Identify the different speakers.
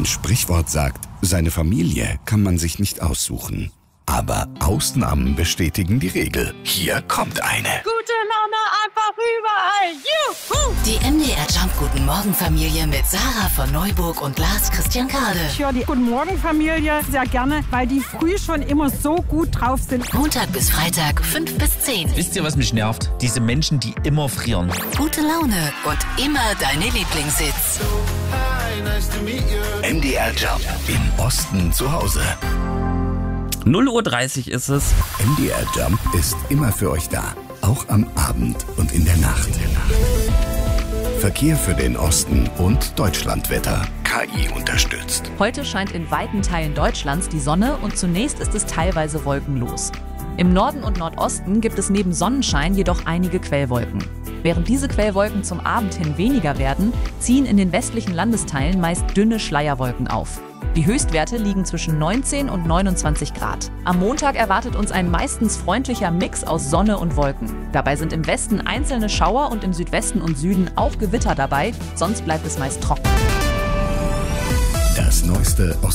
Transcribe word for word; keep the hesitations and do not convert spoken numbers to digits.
Speaker 1: Ein Sprichwort sagt, seine Familie kann man sich nicht aussuchen. Aber Ausnahmen bestätigen die Regel. Hier kommt eine.
Speaker 2: Gute Laune einfach überall. Juhu!
Speaker 3: Die M D R Jump Guten Morgen Familie mit Sarah von Neuburg und Lars Christian Kade.
Speaker 2: Ich höre die Guten Morgen Familie sehr gerne, weil die früh schon immer so gut drauf sind.
Speaker 3: Montag bis Freitag, fünf bis zehn.
Speaker 4: Wisst ihr, was mich nervt? Diese Menschen, die immer frieren.
Speaker 3: Gute Laune und immer deine Lieblingshits.
Speaker 1: M D R Jump im Osten zu Hause.
Speaker 5: null Uhr dreißig ist es.
Speaker 1: M D R Jump ist immer für euch da. Auch am Abend und in der Nacht. Verkehr für den Osten und Deutschlandwetter. K I unterstützt.
Speaker 6: Heute scheint in weiten Teilen Deutschlands die Sonne und zunächst ist es teilweise wolkenlos. Im Norden und Nordosten gibt es neben Sonnenschein jedoch einige Quellwolken. Während diese Quellwolken zum Abend hin weniger werden, ziehen in den westlichen Landesteilen meist dünne Schleierwolken auf. Die Höchstwerte liegen zwischen neunzehn und neunundzwanzig Grad. Am Montag erwartet uns ein meistens freundlicher Mix aus Sonne und Wolken. Dabei sind im Westen einzelne Schauer und im Südwesten und Süden auch Gewitter dabei, sonst bleibt es meist trocken.
Speaker 1: Das Neueste aus